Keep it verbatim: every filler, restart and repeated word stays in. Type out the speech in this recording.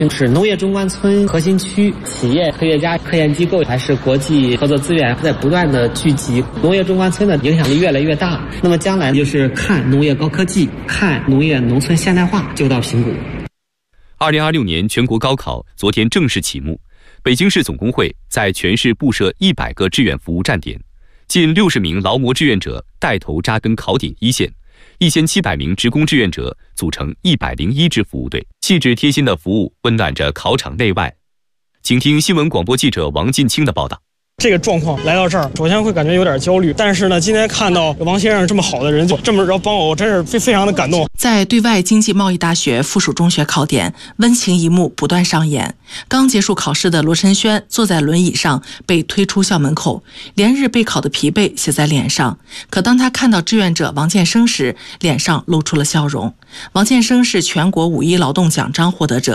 是农业中关村核心区，企业、科学家、科研机构还是国际合作资源在不断的聚集，农业中关村的影响力越来越大。那么将来就是看农业高科技，看农业农村现代化，就到平谷。 二零二六年全国高考昨天正式启幕，北京市总工会在全市布设一百个志愿服务站点，近六十名劳模志愿者带头扎根考点一线。一千七百名职工志愿者组成一百零一支服务队，细致贴心的服务温暖着考场内外。请听新闻广播记者王进清的报道。 这个状况来到这儿，首先会感觉有点焦虑，但是呢，今天看到王先生这么好的人，就这么着帮我，我真是非非常的感动。 在对外经济贸易大学附属中学考点，温情一幕不断上演。刚结束考试的罗晨轩坐在轮椅上被推出校门口，连日备考的疲惫写在脸上。可当他看到志愿者王建生时，脸上露出了笑容。王建生是全国五一劳动奖章获得者。